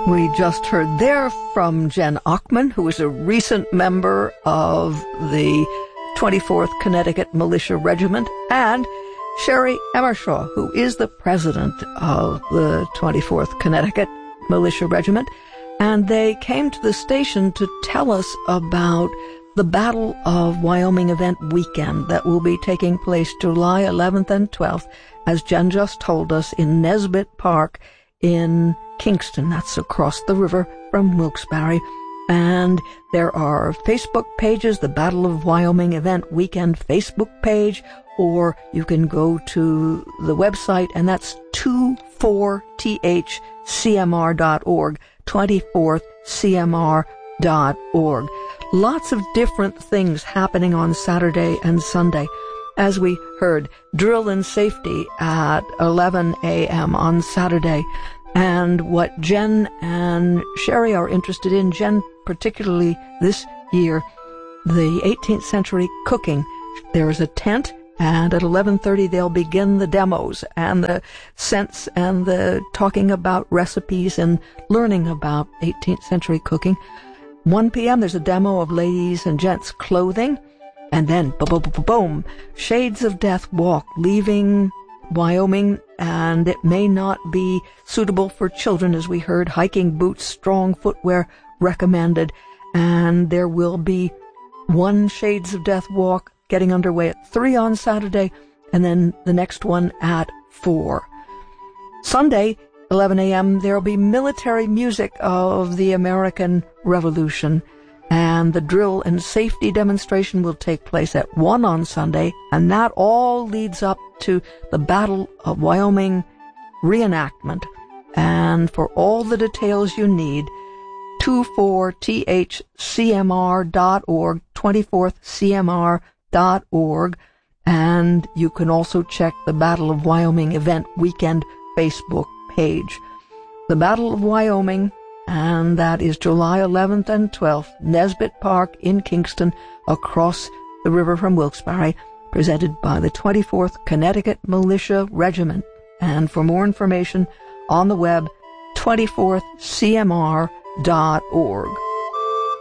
We just heard there from Jen Ochman, who is a recent member of the 24th Connecticut Militia Regiment, and Sherry Emershaw, who is the president of the 24th Connecticut Militia Regiment. And they came to the station to tell us about the Battle of Wyoming event weekend that will be taking place July 11th and 12th, as Jen just told us, in Nesbitt Park in Kingston. That's across the river from Wilkes-Barre. And there are Facebook pages, the Battle of Wyoming event weekend Facebook page, or you can go to the website, and that's 24thcmr.org, 24thcmr.org. Lots of different things happening on Saturday and Sunday. As we heard, drill and safety at 11 a.m. on Saturday. And what Jen and Sherry are interested in, Jen particularly this year, the 18th century cooking. There is a tent, and at 11:30 they'll begin the demos and the scents and the talking about recipes and learning about 18th century cooking. 1 p.m. there's a demo of ladies and gents clothing. And then, boom, Shades of Death walk, leaving Wyoming, and it may not be suitable for children, as we heard. Hiking boots, strong footwear recommended. And there will be one Shades of Death walk getting underway at 3 on Saturday, and then the next one at 4. Sunday, 11 a.m., there will be military music of the American Revolution. And the drill and safety demonstration will take place at 1 on Sunday, and that all leads up to the Battle of Wyoming reenactment. And for all the details you need, 24thcmr.org, 24thcmr.org, and you can also check the Battle of Wyoming event weekend Facebook page. The Battle of Wyoming, and that is July 11th and 12th, Nesbitt Park in Kingston, across the river from Wilkes-Barre, presented by the 24th Connecticut Militia Regiment. And for more information, on the web, 24thcmr.org.